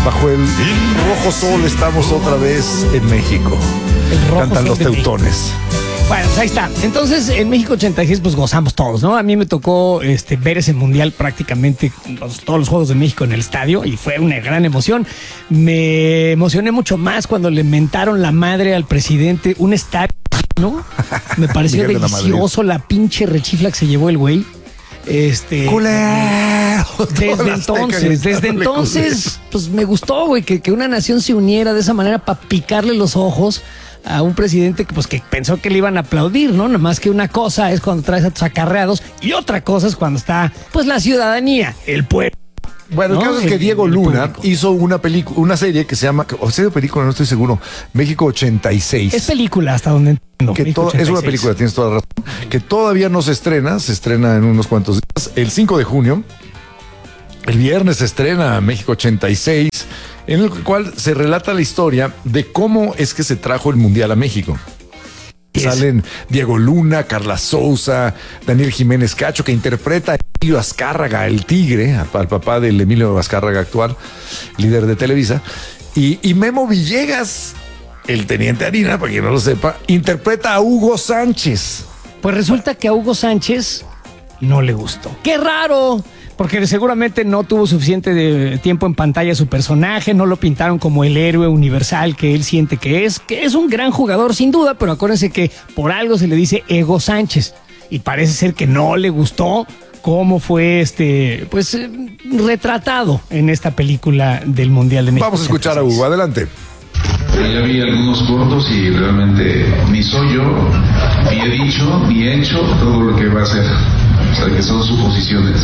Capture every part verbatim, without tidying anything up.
bajo el rojo sol estamos otra vez en México. El rojo Cantan sol los de teutones. México. Bueno, pues ahí está. Entonces, en México ochenta y seis, pues gozamos todos, ¿no? A mí me tocó este, ver ese mundial prácticamente los, todos los Juegos de México en el estadio y fue una gran emoción. Me emocioné mucho más cuando le mentaron la madre al presidente un estadio, ¿no? Me pareció Miguel de la delicioso la, la pinche rechifla que se llevó el güey. Este. ¡Culero! Desde entonces, desde entonces, pues me gustó, güey, que, que una nación se uniera de esa manera para picarle los ojos a un presidente que pues que pensó que le iban a aplaudir, ¿no? Nada más que una cosa es cuando traes a tus acarreados y otra cosa es cuando está pues la ciudadanía, el pueblo. Bueno, ¿no? el caso es que El- Diego el Luna público. hizo una película, una serie que se llama, o serie o película, no estoy seguro, México ochenta y seis. Es película hasta donde entiendo. que México todo, es una ochenta y seis. película, tienes toda la razón, que todavía no se estrena, se estrena en unos cuantos días, el cinco de junio. El viernes se estrena México ochenta y seis, en el cual se relata la historia de cómo es que se trajo el Mundial a México. Es- Salen Diego Luna, Carla Souza, Daniel Jiménez Cacho, que interpreta a Emilio Azcárraga, el tigre, al papá del Emilio Azcárraga actual, líder de Televisa, y, y Memo Villegas, el teniente Harina, para quien no lo sepa, interpreta a Hugo Sánchez. Pues resulta que a Hugo Sánchez no le gustó. ¡Qué raro! Porque seguramente no tuvo suficiente de tiempo en pantalla su personaje, no lo pintaron como el héroe universal que él siente que es, que es un gran jugador sin duda, pero acuérdense que por algo se le dice Ego Sánchez y parece ser que no le gustó cómo fue este, pues eh, retratado en esta película del Mundial de México. Vamos a escuchar a Hugo, adelante. Pero ya vi algunos cortos y realmente ni soy yo, ni he dicho, ni he hecho todo lo que va a hacer. O sea, que son suposiciones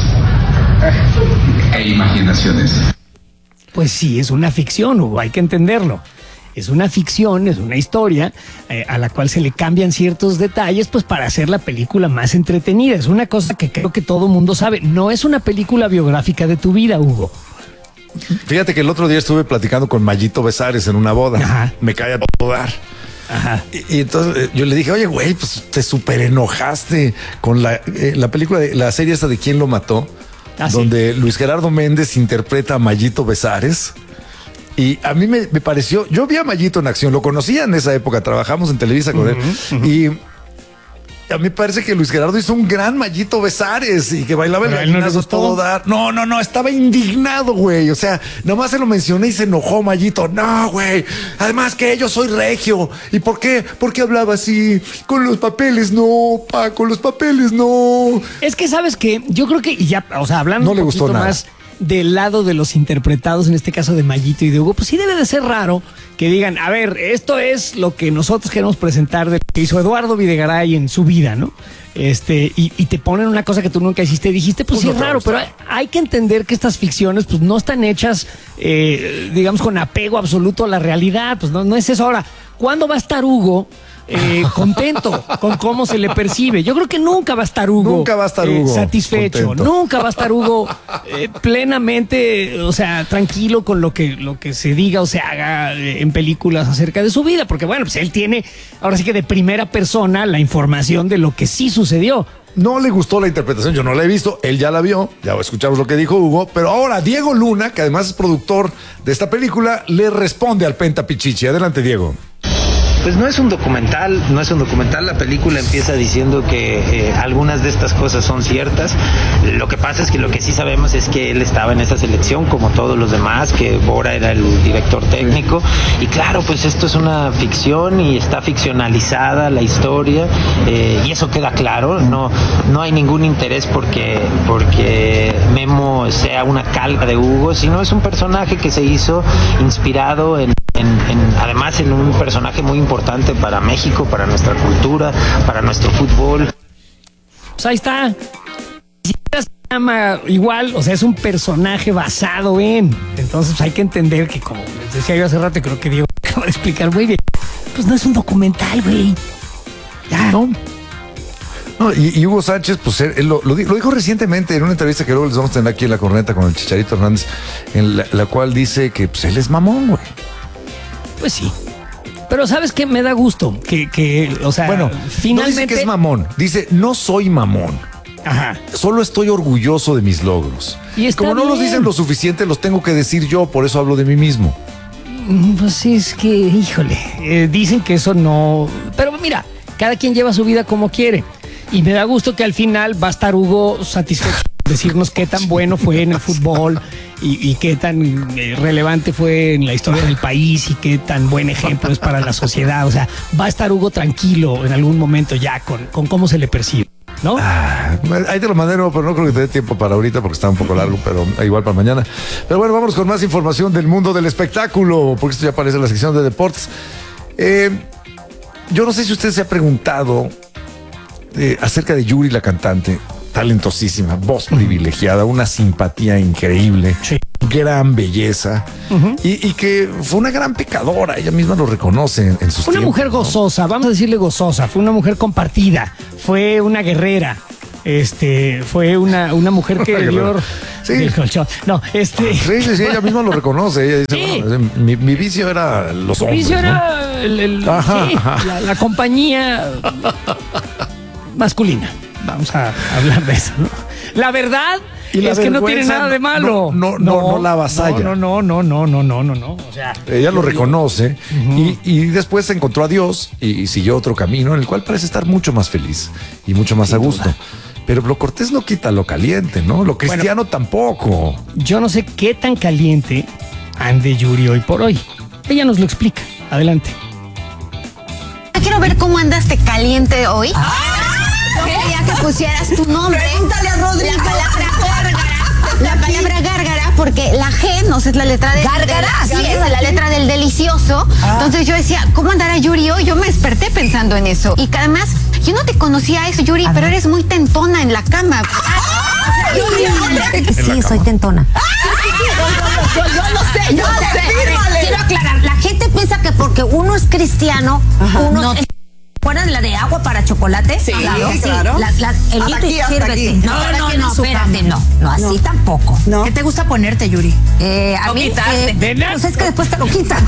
e imaginaciones. Pues sí, es una ficción, Hugo, hay que entenderlo. Es una ficción, es una historia eh, a la cual se le cambian ciertos detalles pues para hacer la película más entretenida. Es una cosa que creo que todo mundo sabe. No es una película biográfica de tu vida, Hugo. Fíjate que el otro día estuve platicando con Mayito Besares en una boda. Ajá. Me cae a todo dar. Ajá. Y, y entonces eh, yo le dije, oye, güey, pues te súper enojaste con la, eh, la película, de, la serie esta de ¿Quién lo mató? Ah, sí. Donde Luis Gerardo Méndez interpreta a Mayito Besares. Y a mí me, me pareció, yo vi a Mayito en acción, lo conocía en esa época, trabajamos en Televisa con él. Y a mí me parece que Luis Gerardo hizo un gran Mayito Besares y que bailaba el Pero a él no le gallinazo gustó. todo dar. No, no, no, estaba indignado, güey. O sea, nomás se lo mencioné y se enojó Mayito. No, güey. Además que yo soy regio. ¿Y por qué? ¿Por qué hablaba así? Con los papeles, no, pa, con los papeles, no. Es que sabes que yo creo que y ya, o sea, hablando No le un gustó poquito nada. más del lado de los interpretados, en este caso de Mayito y de Hugo, pues sí debe de ser raro que digan, a ver, esto es lo que nosotros queremos presentar de lo que hizo Eduardo Videgaray en su vida, ¿no? Este, y, y te ponen una cosa que tú nunca hiciste, dijiste, pues, Pues sí no es te va a raro, pero gustar. hay, hay que entender que estas ficciones, pues no están hechas, eh, digamos, con apego absoluto a la realidad, pues no, no es eso. Ahora, ¿cuándo va a estar Hugo eh, contento con cómo se le percibe? Yo creo que nunca va a estar Hugo, Nunca va a estar eh, Hugo satisfecho, contento. nunca va a estar Hugo eh, plenamente, o sea, tranquilo con lo que, lo que se diga o se haga eh, en películas acerca de su vida, porque bueno, pues él tiene, ahora sí que de primera persona, la información de lo que sí sucedió. No le gustó la interpretación, yo no la he visto, él ya la vio, ya escuchamos lo que dijo Hugo, pero ahora Diego Luna, que además es productor de esta película, le responde al Penta Pichichi. Adelante, Diego. Pues no es un documental, no es un documental, la película empieza diciendo que eh, algunas de estas cosas son ciertas. Lo que pasa es que lo que sí sabemos es que él estaba en esa selección como todos los demás, que Bora era el director técnico, y claro, pues esto es una ficción y está ficcionalizada la historia, eh, y eso queda claro, no, no hay ningún interés porque, porque Memo sea una calca de Hugo, sino es un personaje que se hizo inspirado en En, en, además en un personaje muy importante para México, para nuestra cultura, para nuestro fútbol. Pues ahí está. Si se llama igual, o sea, es un personaje basado en. Entonces pues hay que entender que, como les decía yo hace rato, creo que Diego acaba de explicar muy bien, pues no es un documental, güey. Ya. No. No, y, y Hugo Sánchez, pues él, él lo, lo, di- lo dijo recientemente en una entrevista que luego les vamos a tener aquí en La Corneta con el Chicharito Hernández, en la, la cual dice que pues, él es mamón, güey. Pues sí. Pero ¿sabes qué? Me da gusto que, que o sea, Bueno, finalmente... no dice que es mamón, dice no soy mamón. Ajá. Solo estoy orgulloso de mis logros. Y está Como no los bien. dicen lo suficiente, los tengo que decir yo, por eso hablo de mí mismo. Pues es que, híjole, eh, dicen que eso no... Pero mira, cada quien lleva su vida como quiere. Y me da gusto que al final va a estar Hugo satisfecho de decirnos qué tan bueno fue en el fútbol y, y qué tan eh, relevante fue en la historia del país y qué tan buen ejemplo es para la sociedad. O sea, va a estar Hugo tranquilo en algún momento ya con, con cómo se le percibe, ¿no? Ah, ahí te lo mandé, no, pero no creo que te dé tiempo para ahorita porque está un poco largo, pero igual para mañana. Pero bueno, vamos con más información del mundo del espectáculo, porque esto ya aparece en la sección de deportes. Eh, yo no sé si usted se ha preguntado eh, acerca de Yuri, la cantante, talentosísima, voz privilegiada, una simpatía increíble, Sí. gran belleza, uh-huh. y, y que fue una gran pecadora, ella misma lo reconoce en, en sus Fue una tiempos, mujer ¿no? gozosa, vamos a decirle gozosa, fue una mujer compartida, fue una guerrera, este, fue una, una mujer que Una dio guerrera. Sí. del colchón. No, este. Sí, sí, sí, ella misma lo reconoce. Ella dice, Sí. bueno, mi, mi vicio era los Su hombres. vicio ¿no? era el, el- Ajá, sí, ajá. La, la compañía masculina. Vamos a hablar de eso, ¿no? La verdad Y la es que no tiene vergüenza nada de malo. no- no- no- no la avasalla. No, no, no, no, no, no, no, no. O sea, Ella lo reconoce y, y después encontró a Dios y, y siguió otro camino en el cual parece estar mucho más feliz y mucho más a gusto. Pero lo cortés no quita lo caliente, ¿no? Lo cristiano tampoco. yo no sé qué tan caliente ande Yuri hoy por hoy. Ella nos lo explica. Adelante. Quiero ver cómo andaste caliente hoy. Yo quería que pusieras tu nombre. Pregúntale a Rodrigo. La palabra gárgara. La palabra gárgara, porque la G no sé, es la letra de. ¿Gárgara? Sí, Sí, es la letra del delicioso. Entonces yo decía, ¿cómo andará Yuri hoy? Yo me desperté pensando en eso. Y que además, yo no te conocía eso, Yuri, pero eres muy tentona en la cama. Sí, soy tentona. Yo, yo lo sé, yo lo sé. Fírmale. Quiero aclarar, la gente piensa que porque uno es cristiano, uno No. es... ¿Recuerdan la de agua para chocolate? Sí, claro. La, la, el Hasta litro y aquí, hasta sírvete. aquí. No, Cada no, quien no, en su espérate, cama. no. No, así No. tampoco. No. ¿Qué te gusta ponerte, Yuri? Eh, a O mí, quitarte. eh, De nada. pues es que después te lo quitan.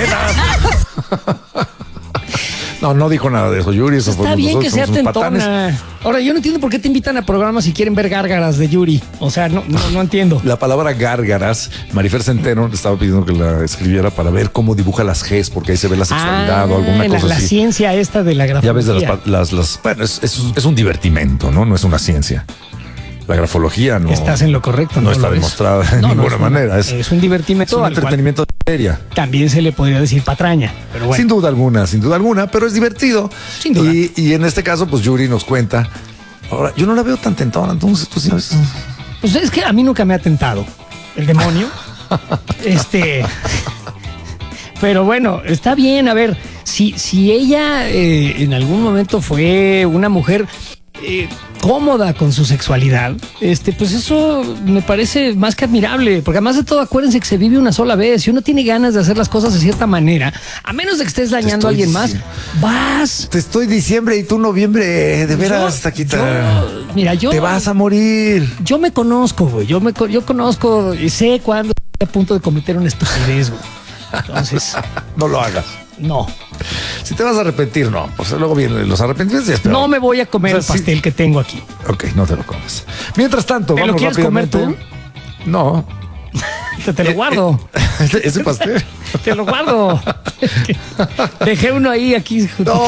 No, no dijo nada de eso, Yuri. Eso Está fue bien que nosotros sea somos unos patanes. tentona. Ahora, yo no entiendo por qué te invitan a programas si quieren ver gárgaras de Yuri. O sea, no, no, no entiendo. La palabra gárgaras, Marifer Centeno le estaba pidiendo que la escribiera para ver cómo dibuja las Gs, porque ahí se ve la sexualidad o alguna Ah, la, cosa la así. ciencia esta de la Ya grafología. ves de las, pa- las, las bueno, es, es, un- es un divertimento, ¿no? No es una ciencia. La grafología no, Estás en lo correcto. no está lo ves. demostrada de No, no, ninguna es una- manera. Es, Es un divertimento es un al cual entretenimiento de seria. también se le podría decir patraña. Pero bueno. Sin duda alguna, sin duda alguna, pero es divertido. Sin duda. Y, y en este caso, pues Yuri nos cuenta. Ahora, yo no la veo tan tentona, entonces tú sí ves. Pues es que a mí nunca me ha tentado el demonio. este. Pero bueno, está bien. A ver, si, si ella eh, en algún momento fue una mujer eh, cómoda con su sexualidad, este, pues eso me parece más que admirable. Porque además de todo, acuérdense que se vive una sola vez. Si uno tiene ganas de hacer las cosas de cierta manera, a menos de que estés dañando a estoy alguien más, diciendo. vas. Te estoy diciembre y tú noviembre, de veras, Yo- Taquita. yo- mira, yo. Te vas a morir. Yo me conozco, güey. Yo me co- yo conozco y sé cuándo estoy a punto de cometer una estupidez, güey. Entonces, No lo hagas. no. Si te vas a arrepentir, no. Pues luego vienen los arrepentimientos. Pero, No me voy a comer O sea, el pastel sí. que tengo aquí. Ok, no te lo comes. Mientras tanto, ¿Te lo vamos quieres comer rápidamente. No. Te, te lo guardo. Ese, ese pastel. Te lo guardo. Dejé uno ahí, aquí.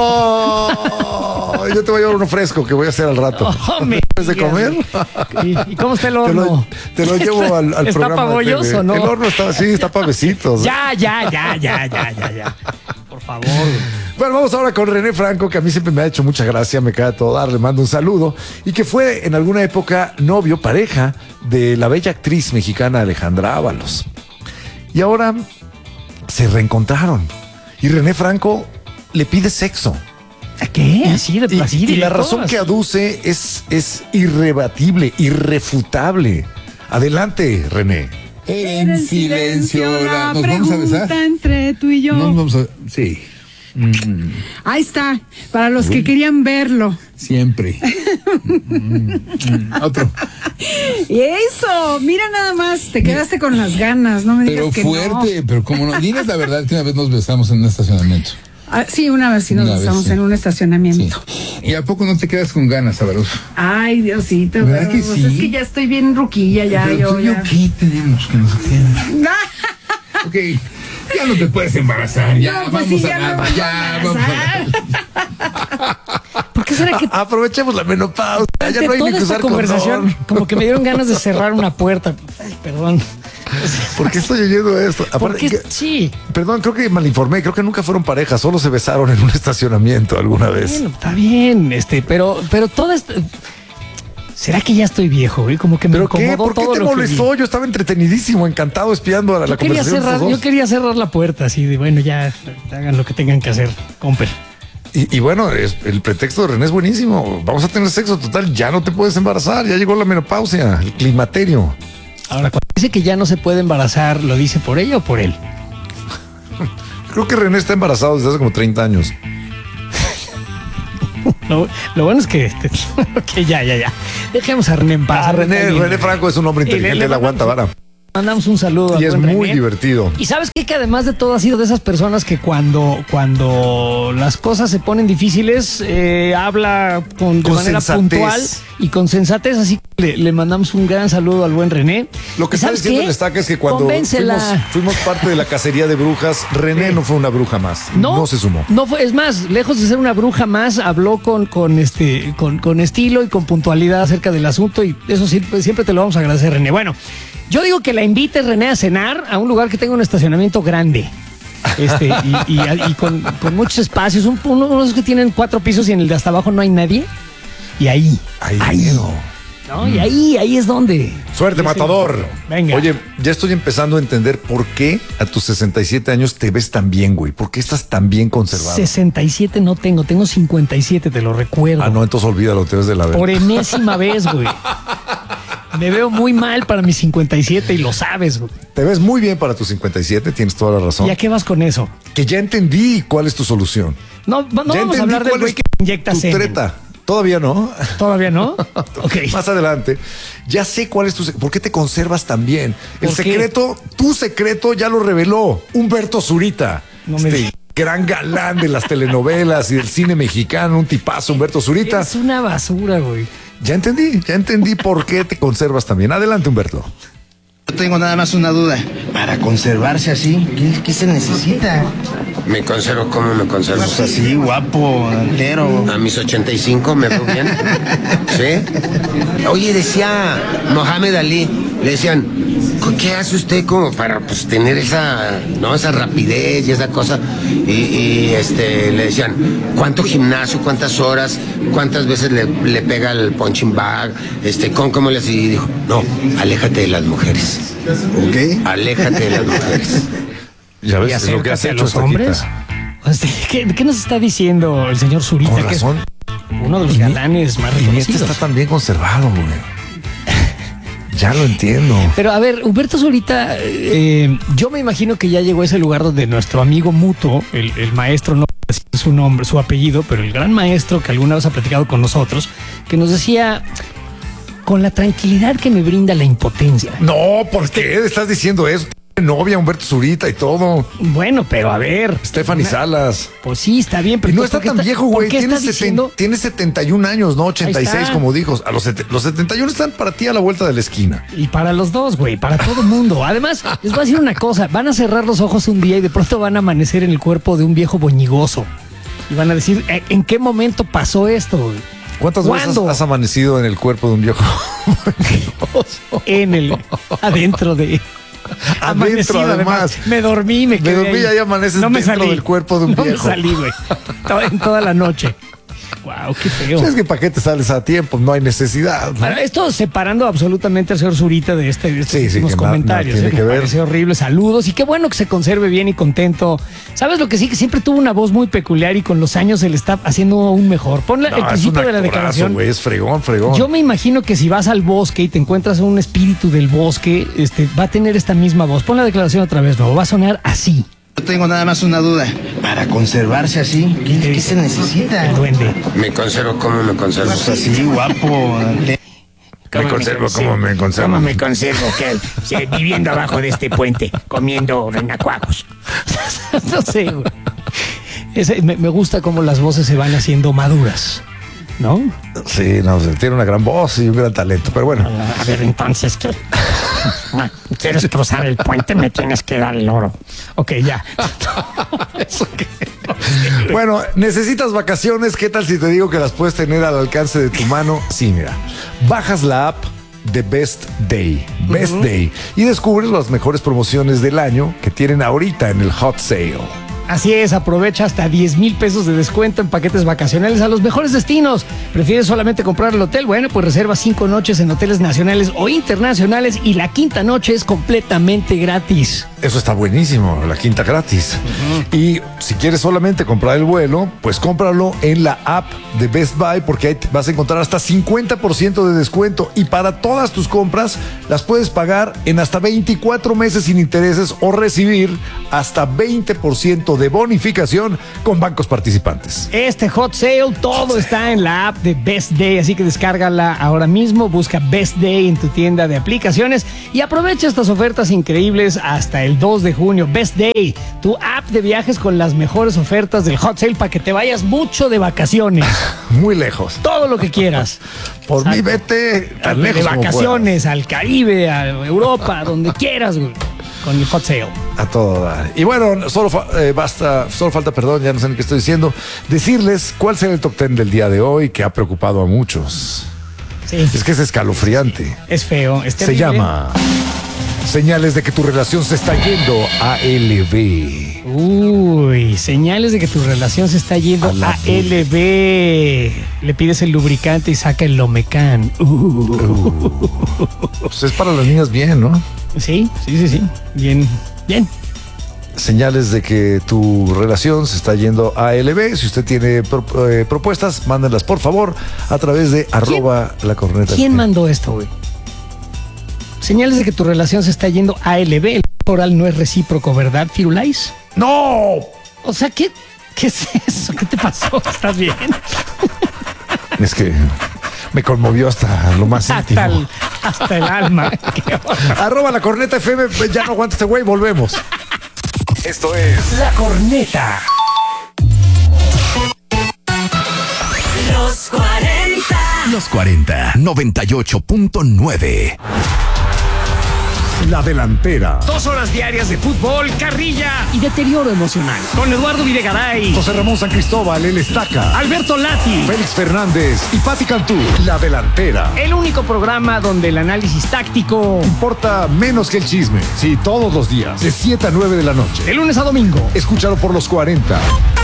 No. Yo te voy a llevar uno fresco que voy a hacer al rato. Oh, me ¿Después de digas, comer? güey. ¿Y, y cómo está el Te horno? lo, te lo llevo al, al ¿Está programa. de pavoloso, T V. no? El horno está, sí, está pavecito. Ya, ya, ya, ya, ya, ya, ya. Por favor. güey. Bueno, vamos ahora con René Franco, que a mí siempre me ha hecho mucha gracia, me cae a todo dar, le mando un saludo, y que fue en alguna época novio, pareja de la bella actriz mexicana Alejandra Ábalos. Y ahora se reencontraron. Y René Franco le pide sexo. ¿A qué? Así de Y, así y la directo, razón así. que aduce es, es irrebatible, irrefutable. Adelante, René. En silencio, la- ¿nos vamos a besar? pregunta entre tú y yo. Nos vamos a... Sí, Ahí está, para los que querían verlo. siempre. Mm, mm, Otro. Y eso, mira nada más, te quedaste con las ganas, no me digas Pero que fuerte, pero como no. Diles la verdad que una vez nos besamos en un estacionamiento. no. Ah, sí, una vez sí nos Una vez, besamos sí. en un estacionamiento. Sí. ¿Y a poco no te quedas con ganas, sabroso? Ay, Diosito. ¿Verdad pero, que pues, sí? es que ya estoy bien ruquilla, ya. Pero yo, tú y yo, ya. ¿qué tenemos que nos queda? Ok, ya no te puedes embarazar. Ya, No, pues vamos sí, a ya nada. no me Ya, voy vamos a a ¿Por qué será que A- aprovechemos la menopausia. Ya ante no hay ni toda que esta usar conversación condón. como que me dieron ganas de cerrar una puerta? Ay, perdón. ¿Por qué estoy oyendo esto? Aparte, Porque que- sí. Perdón, creo que malinformé. Creo que nunca fueron pareja, solo se besaron en un estacionamiento alguna vez. Bueno, está bien, este, pero, pero toda esta. ¿Será que ya estoy viejo, güey? Como que me ¿Pero qué? incomodó ¿Por qué todo te lo que vi. molestó? Yo estaba entretenidísimo, encantado, espiando a la, la Yo quería conversación de cerrar, estos yo dos. quería cerrar la puerta, así de bueno, ya hagan lo que tengan que hacer, comper. Y, y bueno, es- el pretexto de René es buenísimo. Vamos a tener sexo total, ya no te puedes embarazar, ya llegó la menopausia, el climaterio. Ahora, cuando dice que ya no se puede embarazar, ¿lo dice por ella o por él? Creo que René está embarazado desde hace como treinta años. Lo, lo bueno es que, este, ok, ya, ya, ya. Dejemos a René en paz. Ah, René, Está bien. René Franco es un hombre Y le- inteligente, le él aguanta vara. Mandamos un saludo Y a es buen muy René. divertido. Y sabes qué? Que además de todo ha sido de esas personas que cuando, cuando las cosas se ponen difíciles, eh, habla con, de Con manera sensatez. puntual y con sensatez. Así que le, le mandamos un gran saludo al buen René. Lo que ¿Y está sabes diciendo qué? el Estaca es que cuando Convéncela. fuimos, fuimos parte de la cacería de brujas, René no fue una bruja más. No, No se sumó. No fue, es más, lejos de ser una bruja más, habló con, con este, con, con estilo y con puntualidad acerca del asunto, y eso siempre, siempre te lo vamos a agradecer, René. Bueno, yo digo que la invites, René, a cenar a un lugar que tenga un estacionamiento grande. Este, y, y- y con, con muchos espacios, un, uno- unos que tienen cuatro pisos y en el de hasta abajo no hay nadie. Y ahí, Ahí, ahí, miedo. ¿no? Y ahí, ahí es donde. Suerte, Sí, sí. matador. Venga. Oye, ya estoy empezando a entender por qué a tus sesenta y siete años te ves tan bien, güey. ¿Por qué estás tan bien conservado? sesenta y siete no tengo, tengo cincuenta y siete, te lo recuerdo. Ah, no, entonces olvídalo, te ves de la Por verga. enésima vez, güey. Me veo muy mal para mis cincuenta y siete y lo sabes, güey. Te ves muy bien para tus cincuenta y siete, tienes toda la razón. ¿Y a qué vas con eso? Que ya entendí cuál es tu solución. No, no ya vamos a entendí hablar del cuál güey es que inyecta tu semen. treta. Todavía no. ¿Todavía no? Ok. Más adelante, ya sé cuál es tu se- ¿por qué te conservas tan bien? El ¿Por qué? secreto, tu secreto ya lo reveló Humberto Zurita. No me este digas. gran galán de las telenovelas y del cine mexicano, un tipazo, Humberto Zurita. Es una basura, güey. Ya entendí, ya entendí por qué te conservas tan bien. Adelante, Humberto. Yo tengo nada más una duda. Para conservarse así, ¿qué, qué se necesita? Me conservo, ¿cómo me conservo? Pues así, guapo, entero. A mis ochenta y cinco me veo bien. ¿Sí? Oye, decía Mohamed Ali, le decían, ¿qué hace usted como para pues tener esa, no, esa rapidez y esa cosa? Y, y, este le decían, ¿cuánto gimnasio, cuántas horas, cuántas veces le, le pega el punching bag? Este, ¿cómo, cómo le hace? Y dijo, no, aléjate de las mujeres. ¿Ok? Aléjate de las mujeres. Ya ¿Y ves es lo que has acércate a hecho los esta hombres? quita. O sea, ¿Qué, qué nos está diciendo el señor Zurita? Con que es razón. uno de los Y mi- galanes más Y este reconocidos. está tan bien conservado, güey. Ya lo entiendo. Pero a ver, Humberto Zurita, eh, yo me imagino que ya llegó a ese lugar donde nuestro amigo mutuo, el, el maestro, no sé su nombre, su apellido, pero el gran maestro que alguna vez ha platicado con nosotros, que nos decía, con la tranquilidad que me brinda la impotencia. No, ¿por qué estás diciendo eso? Tiene novia, Humberto Zurita y todo. Bueno, pero a ver. Stephanie una- Salas. Pues sí, está bien, pero Y no entonces, está ¿por qué tan viejo, güey. ¿Por qué Tiene, estás seten- diciendo? tiene setenta y un años, no ochenta y seis, Ahí está. como dijo. A los, sete- los setenta y uno están para ti a la vuelta de la esquina. Y para los dos, güey, para todo el mundo. Además, les voy a decir una cosa, van a cerrar los ojos un día y de pronto van a amanecer en el cuerpo de un viejo boñigoso. Y van a decir, "¿Eh, ¿en qué momento pasó esto, güey?" ¿Cuántas ¿Cuándo? veces has amanecido en el cuerpo de un viejo? En el, adentro de... Adentro, Amanecido, además. Me dormí, me Me quedé dormí ahí. y ahí amaneces No me dentro salí. del cuerpo de un no viejo. me salí, güey. Toda- En toda la noche. Wow, qué feo. Es que para qué te sales a tiempo, no hay necesidad. ¿no? Bueno, esto separando absolutamente al señor Zurita de, este, de estos Sí, sí, últimos que na- comentarios. nada eh, tiene que me ver. parece horrible. Saludos y qué bueno que se conserve bien y contento. ¿Sabes lo que sí? Que siempre tuvo una voz muy peculiar y con los años se le está haciendo aún mejor. Ponle No, el es principio un de la actorazo, declaración. güey, es fregón, fregón. Yo me imagino que si vas al bosque y te encuentras a un espíritu del bosque, este, va a tener esta misma voz. Pon la declaración otra vez, no, va a sonar así. Yo tengo nada más una duda. Para conservarse así, ¿qué, qué se necesita? El duende. Me conservo, ¿cómo me conservo? Pues así, guapo, entero. Me conservo, ¿cómo me conservo? ¿Cómo me conservo? ¿Qué? Sí, viviendo abajo de este puente, comiendo renacuajos. No sé, güey. Ese, me, me gusta cómo las voces se van haciendo maduras, ¿no? Sí, no, tiene una gran voz y un gran talento, pero bueno. A ver, entonces, ¿qué? ¿Quieres cruzar el puente? Me tienes que dar el oro. Ok, ya. ¿Eso qué? Bueno, necesitas vacaciones. ¿Qué tal si te digo que las puedes tener al alcance de tu mano? Sí, mira, bajas la app de Best Day, Best uh-huh. Day, y descubres las mejores promociones del año que tienen ahorita en el Hot Sale. Así es, aprovecha hasta diez mil pesos de descuento en paquetes vacacionales a los mejores destinos. ¿Prefieres solamente comprar el hotel? Bueno, pues reserva cinco noches en hoteles nacionales o internacionales y la quinta noche es completamente gratis. Eso está buenísimo, la quinta gratis. Uh-huh. Y si quieres solamente comprar el vuelo, pues cómpralo en la app de Best Buy porque ahí vas a encontrar hasta cincuenta por ciento de descuento y para todas tus compras las puedes pagar en hasta veinticuatro meses sin intereses o recibir hasta veinte por ciento de bonificación con bancos participantes. Este Hot Sale, todo Hot está Sale. En la app de Best Day, así que descárgala ahora mismo, busca Best Day en tu tienda de aplicaciones y aprovecha estas ofertas increíbles hasta el dos de junio. Best Day, tu app de viajes con las mejores ofertas del Hot Sale para que te vayas mucho de vacaciones. Muy lejos. Todo lo que quieras. Por Exacto. mí vete tan de lejos de vacaciones, al Caribe, a Europa, donde quieras, güey. Con el Hot Sale. A todo dar. Y bueno, solo fa- eh, basta, solo falta, perdón, ya no sé ni qué estoy diciendo, decirles cuál será el top ten del día de hoy que ha preocupado a muchos. Sí. Es que es escalofriante. Es feo. Es Se llama Señales de que tu relación se está yendo a L B. Uy, señales de que tu relación se está yendo a, a L B. Le pides el lubricante y saca el Lomecan. Uh. Uh. Pues es para las niñas bien, ¿no? Sí, sí, sí, sí. Bien, bien. Señales de que tu relación se está yendo a L B. Si usted tiene pro, eh, propuestas, mándenlas por favor a través de arroba la corneta. ¿Quién mandó esto, güey? Señales de que tu relación se está yendo a L B. El oral no es recíproco, ¿verdad, Firulais? ¡No! O sea, ¿qué, qué es eso? ¿Qué te pasó? ¿Estás bien? Es que me conmovió hasta lo más hasta íntimo. El, hasta el alma. Arroba la corneta F M. Ya no aguanta este güey, volvemos. Esto es La Corneta. Los cuarenta. Los cuarenta, noventa y ocho punto nueve. La Delantera. Dos horas diarias de fútbol, carrilla y deterioro emocional. Con Eduardo Videgaray, José Ramón San Cristóbal, el Estaca, Alberto Lati, Félix Fernández y Pati Cantú. La Delantera. El único programa donde el análisis táctico importa menos que el chisme. Sí, todos los días, de siete a nueve de la noche. De lunes a domingo. Escúchalo por los cuarenta.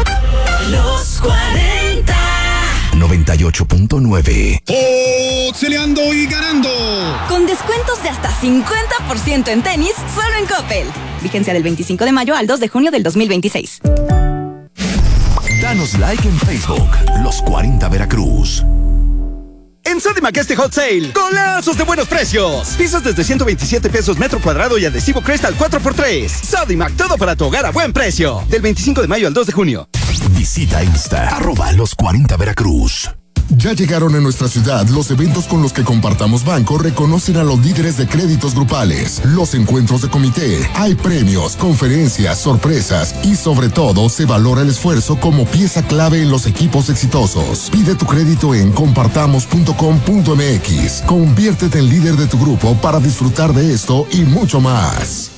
Los cuarenta. noventa y ocho punto nueve. Oxeleando y ganando. Con descuentos de hasta cincuenta por ciento en tenis, solo en Coppel. Vigencia del veinticinco de mayo al dos de junio del dos mil veintiséis. Danos like en Facebook, Los cuarenta Veracruz. En Sodimac este Hot Sale, golazos de buenos precios. Pisos desde ciento veintisiete pesos metro cuadrado y adhesivo Crest cuatro por tres. Sodimac, todo para tu hogar a buen precio. Del veinticinco de mayo al dos de junio. Visita Insta, arroba Los cuarenta Veracruz. Ya llegaron a nuestra ciudad los eventos con los que Compartamos Banco reconocen a los líderes de créditos grupales, los encuentros de comité, hay premios, conferencias, sorpresas y sobre todo se valora el esfuerzo como pieza clave en los equipos exitosos. Pide tu crédito en compartamos punto com punto m x. Conviértete en líder de tu grupo para disfrutar de esto y mucho más.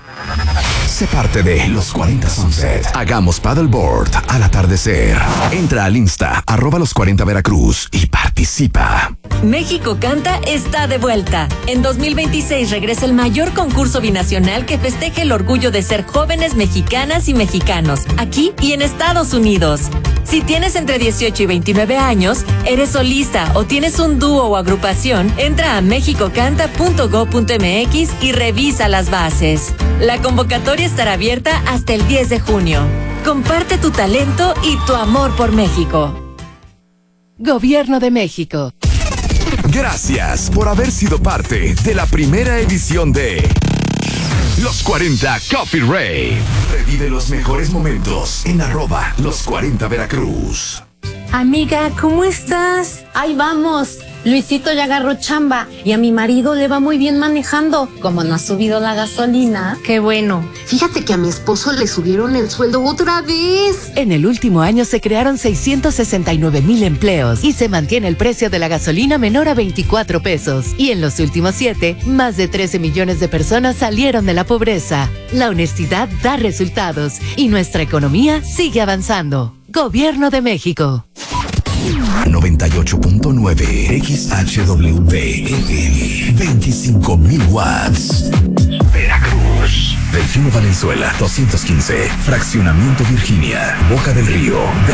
Sé parte de Los cuarenta Sunset. Hagamos paddleboard al atardecer. Entra al Insta, arroba Los cuarenta Veracruz y participa. México Canta está de vuelta. En dos mil veintiséis regresa el mayor concurso binacional que festeje el orgullo de ser jóvenes mexicanas y mexicanos, aquí y en Estados Unidos. Si tienes entre dieciocho y veintinueve años, eres solista o tienes un dúo o agrupación, entra a mexico canta punto gob punto m x y revisa las bases. La convocatoria estará abierta hasta el diez de junio. Comparte tu talento y tu amor por México. Gobierno de México. Gracias por haber sido parte de la primera edición de Los cuarenta Coffee Rave. Revive los mejores momentos en arroba Los cuarenta Veracruz. Amiga, ¿cómo estás? Ahí vamos. Luisito ya agarró chamba y a mi marido le va muy bien manejando. Como no ha subido la gasolina. Qué bueno. Fíjate que a mi esposo le subieron el sueldo otra vez. En el último año se crearon seiscientos sesenta y nueve mil empleos y se mantiene el precio de la gasolina menor a veinticuatro pesos. Y en los últimos siete, más de trece millones de personas salieron de la pobreza. La honestidad da resultados y nuestra economía sigue avanzando. Gobierno de México. noventa y ocho punto nueve X H W F M, veinticinco mil watts. Veracruz. Delfino Valenzuela, doscientos quince. Fraccionamiento Virginia, Boca del Río.